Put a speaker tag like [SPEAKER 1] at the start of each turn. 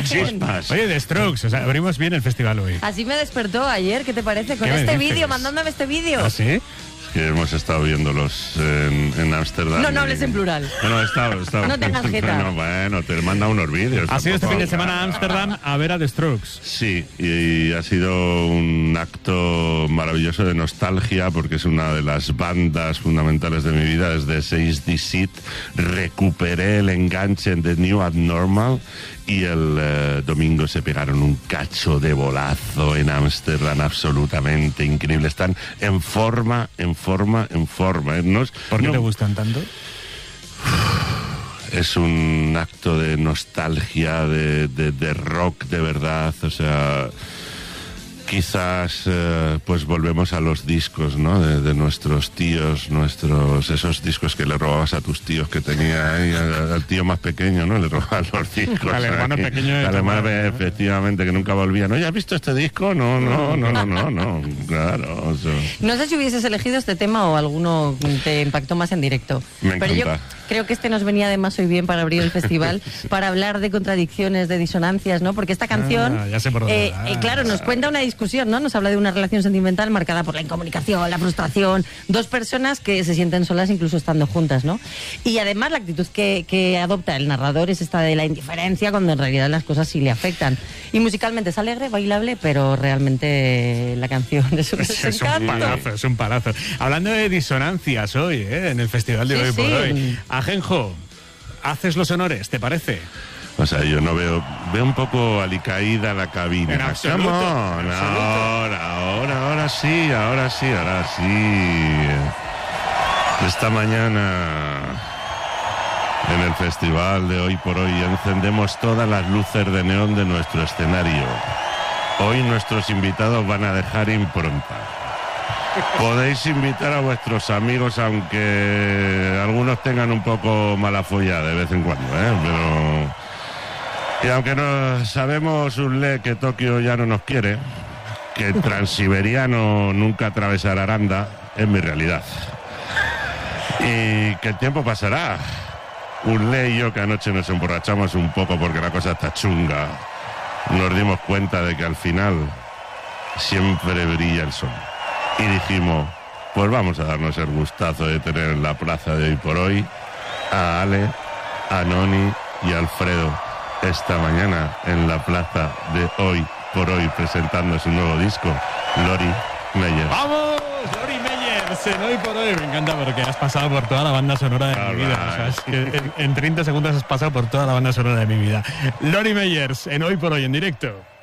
[SPEAKER 1] chispas.
[SPEAKER 2] Oye, The Strokes, o sea, abrimos bien el festival hoy.
[SPEAKER 3] Así me despertó ayer, ¿qué te parece? Con
[SPEAKER 2] ¿Qué me
[SPEAKER 3] este
[SPEAKER 2] dices?
[SPEAKER 3] vídeo, mandándome este vídeo.
[SPEAKER 2] ¿Ah, sí?
[SPEAKER 1] Que hemos estado viéndolos en Ámsterdam.
[SPEAKER 3] No hables en plural.
[SPEAKER 1] No, he estado.
[SPEAKER 3] No tengas jeta.
[SPEAKER 1] Bueno, te manda unos vídeos.
[SPEAKER 2] Ha sido este fin de
[SPEAKER 1] tampoco.
[SPEAKER 2] semana a Ámsterdam a ver a The Strokes.
[SPEAKER 1] Sí, y ha sido un acto maravilloso de nostalgia porque es una de las bandas fundamentales de mi vida. Desde 6D Seat recuperé el enganche en The New Abnormal y el domingo se pegaron un cacho de bolazo en Ámsterdam absolutamente increíble. Están en forma.
[SPEAKER 2] ¿Por qué te gustan tanto?
[SPEAKER 1] Es un acto de nostalgia, de rock de verdad, o sea, quizás pues volvemos a los discos, ¿no? De nuestros tíos, esos discos que le robabas a tus tíos que tenía ahí, al tío más pequeño, ¿no? Le robaban los discos.
[SPEAKER 2] Al hermano pequeño de
[SPEAKER 1] Al hermano,
[SPEAKER 2] tu madre, ¿no?
[SPEAKER 1] efectivamente, que nunca volvía. ¿No? ¿Ya has visto este disco? No, claro. O sea,
[SPEAKER 3] No sé si hubieses elegido este tema o alguno te impactó más en directo.
[SPEAKER 1] Me
[SPEAKER 3] Pero yo
[SPEAKER 1] encanta.
[SPEAKER 3] creo que este nos venía de más hoy bien para abrir el festival, para hablar de contradicciones, de disonancias, ¿no? Porque esta canción,
[SPEAKER 2] ya sé por dónde vas.
[SPEAKER 3] claro, nos cuenta una discusión, ¿no? Nos habla de una relación sentimental marcada por la incomunicación, la frustración, dos personas que se sienten solas incluso estando juntas, ¿no? Y además la actitud que adopta el narrador es esta de la indiferencia cuando en realidad las cosas sí le afectan. Y musicalmente es alegre, bailable, pero realmente la canción es un desencanto.
[SPEAKER 2] Es un palazo. Hablando de disonancias hoy, en el festival de
[SPEAKER 3] Sí,
[SPEAKER 2] hoy por
[SPEAKER 3] sí.
[SPEAKER 2] hoy. Ajenjo, haces los honores, ¿te parece?
[SPEAKER 1] O sea, yo no veo un poco alicaída la cabina.
[SPEAKER 2] En absoluto,
[SPEAKER 1] Come on,
[SPEAKER 2] en absoluto.
[SPEAKER 1] ahora sí. Esta mañana en el festival de Hoy por Hoy encendemos todas las luces de neón de nuestro escenario. Hoy nuestros invitados van a dejar impronta. Podéis invitar a vuestros amigos, aunque algunos tengan un poco mala folla de vez en cuando, pero... Y aunque no sabemos, Urle, que Tokio ya no nos quiere, que el transiberiano nunca atravesará Aranda, es mi realidad. Y que el tiempo pasará. Urle y yo, que anoche nos emborrachamos un poco porque la cosa está chunga, nos dimos cuenta de que al final siempre brilla el sol. Y dijimos, pues vamos a darnos el gustazo de tener en la plaza de Hoy por Hoy a Ale, a Noni y a Alfredo esta mañana en la plaza de Hoy por Hoy presentando su nuevo disco, Lori Meyer.
[SPEAKER 2] ¡Vamos! Lori Meyers, en Hoy por Hoy. Me encanta porque has pasado por toda la banda sonora de mi vida. O sea, es que en 30 segundos has pasado por toda la banda sonora de mi vida. Lori Meyers, en Hoy por Hoy, en directo.